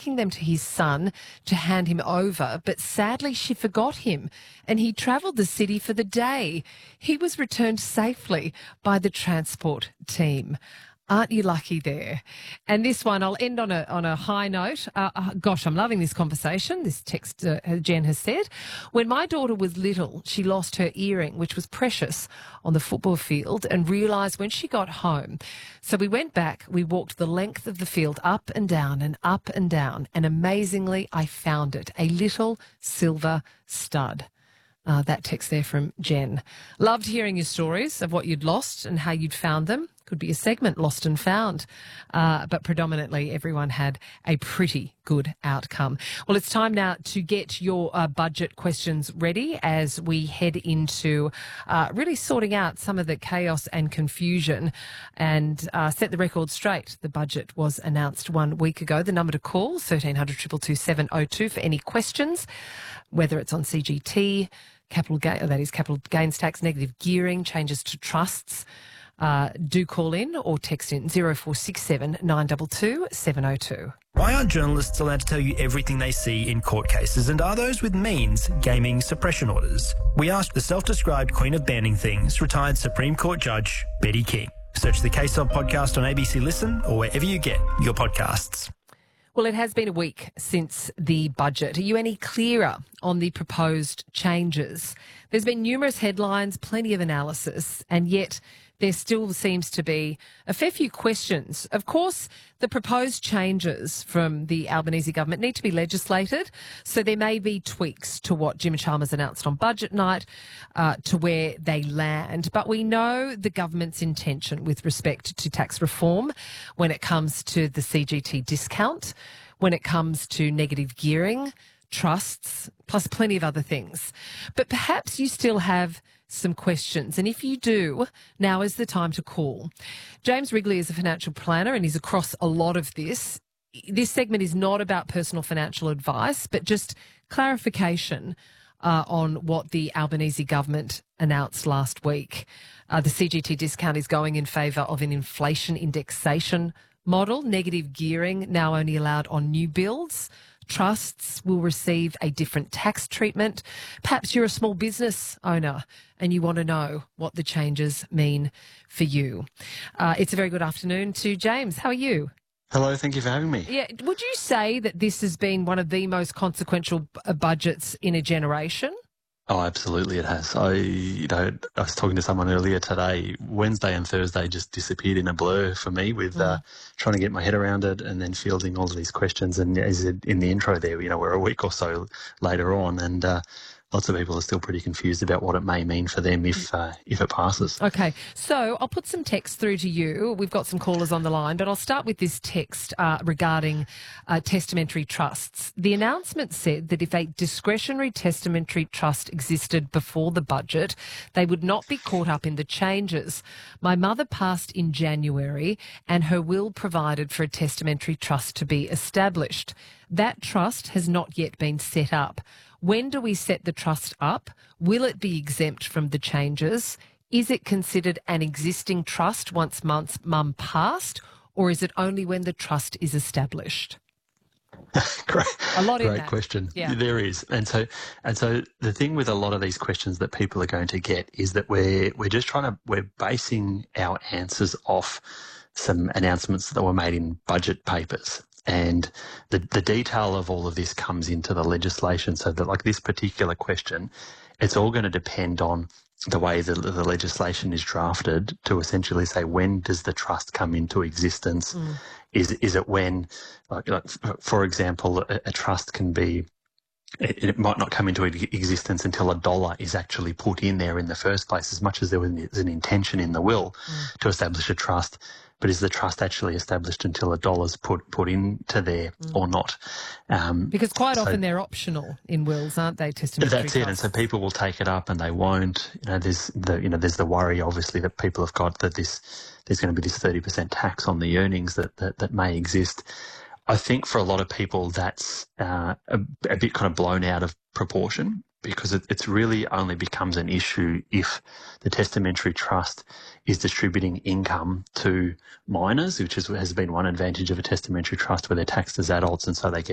taking them to his son to hand him over, but sadly she forgot him and he travelled the city for the day. He was returned safely by the transport team. Aren't you lucky there? And this one, I'll end on a high note. Gosh, I'm loving this conversation. This text Jen has said, when my daughter was little, she lost her earring, which was precious, on the football field and realised when she got home. So we went back, we walked the length of the field up and down and up and down. And amazingly, I found it, a little silver stud. That text there from Jen. Loved hearing your stories of what you'd lost and how you'd found them. Could be a segment, Lost and Found. But predominantly everyone had a pretty good outcome. Well, it's time now to get your budget questions ready as we head into really sorting out some of the chaos and confusion and set the record straight. The budget was announced 1 week ago. The number to call, 1300 222 702 for any questions, whether it's on CGT, capital gains tax, negative gearing, changes to trusts. Do call in or text in 0467 922 702. Why aren't journalists allowed to tell you everything they see in court cases, and are those with means gaming suppression orders? We asked the self-described queen of banning things, retired Supreme Court Judge Betty King. Search the Case Of podcast on ABC Listen or wherever you get your podcasts. Well, it has been a week since the budget. Are you any clearer on the proposed changes? There's been numerous headlines, plenty of analysis, and yet there still seems to be a fair few questions. Of course, the proposed changes from the Albanese government need to be legislated, so there may be tweaks to what Jim Chalmers announced on budget night to where they land. But we know the government's intention with respect to tax reform when it comes to the CGT discount, when it comes to negative gearing, trusts, plus plenty of other things. But perhaps you still have some questions. And if you do, now is the time to call. James Wrigley is a financial planner and he's across a lot of this. This segment is not about personal financial advice, but just clarification on what the Albanese government announced last week. The CGT discount is going in favour of an inflation indexation model. Negative gearing now only allowed on new builds. Trusts will receive a different tax treatment. Perhaps you're a small business owner and you want to know what the changes mean for you. It's a very good afternoon to James. How are you? Hello, thank you for having me. Yeah, would you say that this has been one of the most consequential budgets in a generation? Oh, absolutely it has. I was talking to someone earlier today. Wednesday and Thursday just disappeared in a blur for me with trying to get my head around it and then fielding all of these questions. And as in the intro there, we're a week or so later on and lots of people are still pretty confused about what it may mean for them if it passes. Okay, so I'll put some text through to you. We've got some callers on the line, but I'll start with this text regarding testamentary trusts. The announcement said that if a discretionary testamentary trust existed before the budget, they would not be caught up in the changes. My mother passed in January and her will provided for a testamentary trust to be established. That trust has not yet been set up. When do we set the trust up? Will it be exempt from the changes? Is it considered an existing trust once mum passed, or is it only when the trust is established? Great Great question. Yeah. There is. And so the thing with a lot of these questions that people are going to get is that we're basing our answers off some announcements that were made in budget papers. And the detail of all of this comes into the legislation, so that like this particular question, it's all going to depend on the way that the legislation is drafted to essentially say, when does the trust come into existence? Is it when, like for example, a trust can be, it might not come into existence until $1 is actually put in there in the first place, as much as there was an intention in the will to establish a trust. But is the trust actually established until $1's put into there or not? Because quite often they're optional in wills, aren't they? Testamentary That's it, and so people will take it up and they won't. There's the worry, obviously, that people have got that there's going to be this 30% tax on the earnings that may exist. I think for a lot of people that's a bit kind of blown out of proportion, because it's really only becomes an issue if the testamentary trust is distributing income to minors, which has been one advantage of a testamentary trust, where they're taxed as adults and so they get